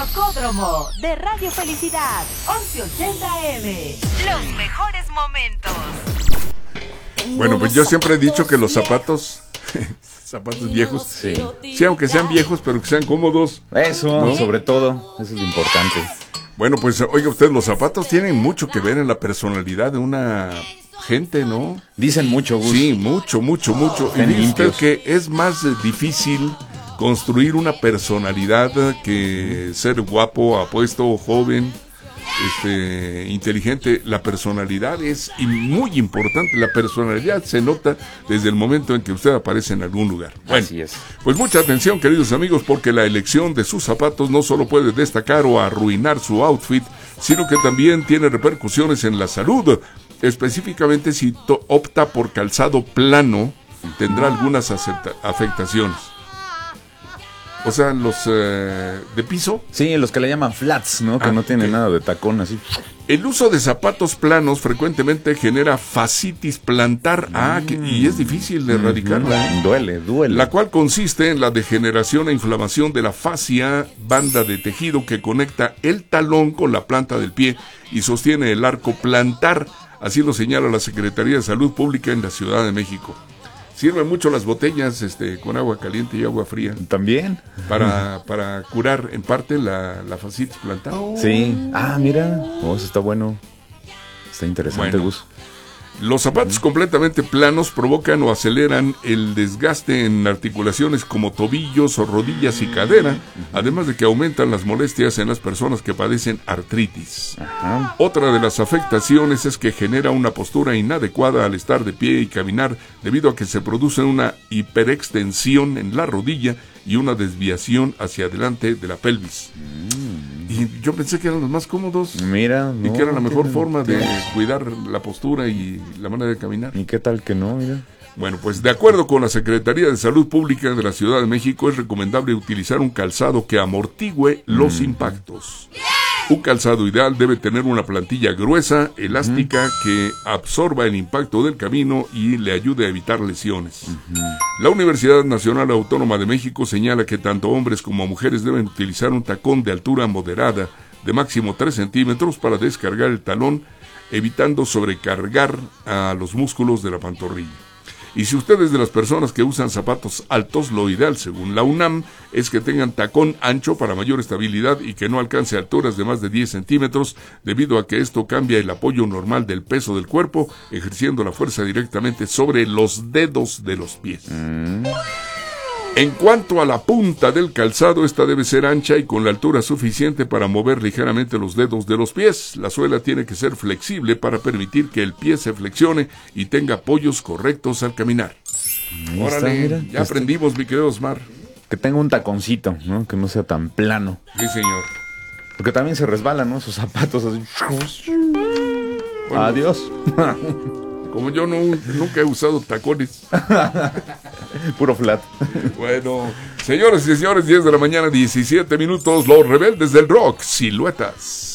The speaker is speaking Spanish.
Rocódromo de Radio Felicidad, 1180 AM. Los mejores momentos. Bueno, pues yo siempre he dicho que los zapatos viejos, sí, aunque sean viejos, pero que sean cómodos. Eso, ¿no? sobre todo, eso es lo importante. Bueno, pues oiga usted, los zapatos tienen mucho que ver en la personalidad de una gente, ¿no? Dicen mucho, Gus. Sí, mucho. Y dice usted que es más difícil construir una personalidad que ser guapo, apuesto, joven, inteligente. La personalidad es muy importante. La personalidad se nota desde el momento en que usted aparece en algún lugar. Bueno, así es. Pues mucha atención, queridos amigos, porque la elección de sus zapatos no solo puede destacar o arruinar su outfit, sino que también tiene repercusiones en la salud. Específicamente si opta por calzado plano, tendrá algunas afectaciones. O sea, los de piso. Sí, los que le llaman flats, ¿no? Que no tienen nada de tacón así. El uso de zapatos planos frecuentemente genera fascitis plantar. Y es difícil de erradicarla. Duele. La cual consiste en la degeneración e inflamación de la fascia, banda de tejido que conecta el talón con la planta del pie y sostiene el arco plantar. Así lo señala la Secretaría de Salud Pública en la Ciudad de México. Sirven mucho las botellas con agua caliente y agua fría. También. Para curar en parte la fascitis plantar. Sí. Mira. Eso está bueno. Está interesante, Gus. Los zapatos completamente planos provocan o aceleran el desgaste en articulaciones como tobillos o rodillas y cadera, además de que aumentan las molestias en las personas que padecen artritis. Ajá. Otra de las afectaciones es que genera una postura inadecuada al estar de pie y caminar, debido a que se produce una hiperextensión en la rodilla y una desviación hacia adelante de la pelvis. Y yo pensé que eran los más cómodos. Mira, y que era la mejor forma de cuidar la postura y la manera de caminar. ¿Y qué tal que no? Mira. Bueno, pues de acuerdo con la Secretaría de Salud Pública de la Ciudad de México, es recomendable utilizar un calzado que amortigüe los impactos. Un calzado ideal debe tener una plantilla gruesa, elástica, que absorba el impacto del camino y le ayude a evitar lesiones. La Universidad Nacional Autónoma de México señala que tanto hombres como mujeres deben utilizar un tacón de altura moderada, de máximo 3 centímetros, para descargar el talón, evitando sobrecargar a los músculos de la pantorrilla. Y si usted es de las personas que usan zapatos altos, lo ideal, según la UNAM, es que tengan tacón ancho para mayor estabilidad y que no alcance alturas de más de 10 centímetros, debido a que esto cambia el apoyo normal del peso del cuerpo, ejerciendo la fuerza directamente sobre los dedos de los pies. En cuanto a la punta del calzado, esta debe ser ancha y con la altura suficiente para mover ligeramente los dedos de los pies. La suela tiene que ser flexible para permitir que el pie se flexione y tenga apoyos correctos al caminar. Órale, ya aprendimos, mi querido Osmar. Que tenga un taconcito, ¿no? Que no sea tan plano. Sí, señor. Porque también se resbalan, ¿no? Sus zapatos así. Bueno, adiós. Como yo nunca he usado tacones. Puro flat. Bueno, señores y señores, 10 de la mañana, 17 minutos, los rebeldes del rock, Siluetas.